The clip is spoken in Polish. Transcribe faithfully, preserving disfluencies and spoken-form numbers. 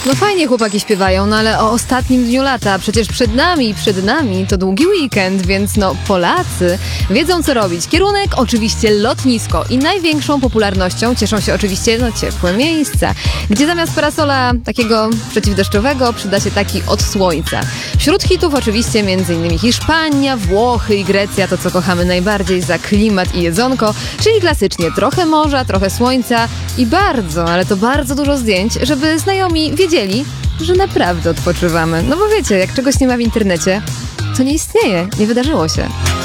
No fajnie chłopaki śpiewają, no ale o ostatnim dniu lata, przecież przed nami, przed nami to długi weekend, więc no Polacy wiedzą co robić. Kierunek oczywiście lotnisko i największą popularnością cieszą się oczywiście no ciepłe miejsca, gdzie zamiast parasola takiego przeciwdeszczowego przyda się taki od słońca. Wśród hitów oczywiście m.in. Hiszpania, Włochy i Grecja, to co kochamy najbardziej za klimat i jedzonko, czyli klasycznie trochę morza, trochę słońca i bardzo, ale to bardzo dużo zdjęć, żeby znajomi wiedzieli, że naprawdę odpoczywamy. No bo wiecie, jak czegoś nie ma w internecie, to nie istnieje, nie wydarzyło się.